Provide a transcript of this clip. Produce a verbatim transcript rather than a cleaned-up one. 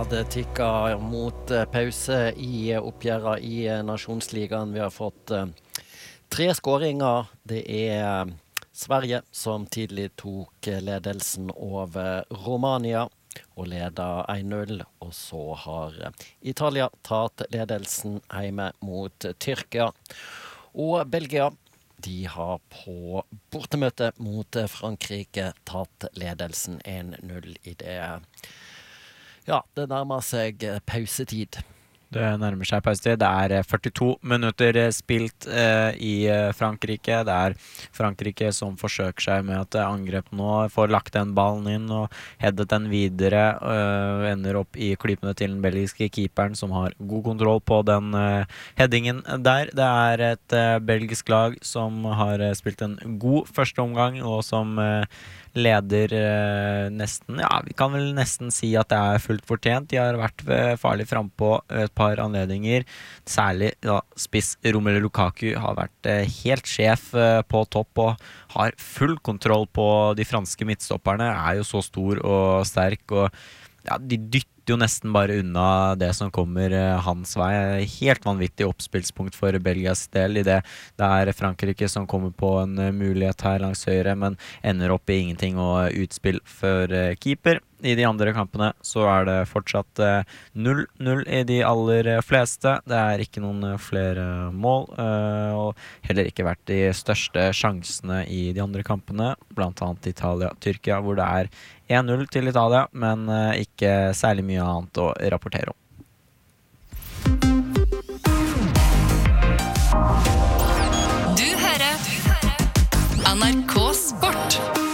det tikker mot eh, pause i eh, oppgjøret i eh, Nasjonsligaen. Vi har fått eh, tre skåringer. Det er eh, Sverige som tidlig tok eh, ledelsen over Romania og leder en null. Og så har eh, Italia tatt ledelsen hjemme mot eh, Tyrkia. Og Belgia, de har på bortemøte mot eh, Frankrike tatt ledelsen en null i det. Ja, det nærmer seg eh, pausetid. Det nærmer seg pausetid. Det er eh, førtito minutter eh, spilt eh, i eh, Frankrike. Det er Frankrike som forsøker seg med et eh, angrep nå, får lagt den ballen inn og headet den videre, eh, ender opp i klypene til den belgiske keeperen som har god kontroll på den eh, headingen der. Det er et eh, belgisk lag som har eh, spilt en god første omgang, og som eh, leder eh, nesten, ja, vi kan vel nesten si at det er fullt fortjent. De har vært eh, farlig frempå et par anledninger. Særlig ja, spiss Romelu Lukaku har vært eh, helt sjef eh, på topp og har full kontroll på de franske midtstopperne. Er jo så stor og sterk, og ja, de dytter jo nesten bare unna det som kommer eh, hans vei. Helt vanvittig oppspillspunkt for Belgias del i det. Det er Frankrike som kommer på en eh, mulighet her langs høyre, men ender opp i ingenting og utspill for eh, keeper. I de andre kampene så er det fortsatt eh, null null i de aller eh, fleste. Det er ikke noen eh, flere mål, eh, og heller ikke vært de største sjansene i de andre kampene, blant annet Italia-Tyrkia, hvor det er en null til Italia, men eh, ikke særlig mye annet å rapportere om.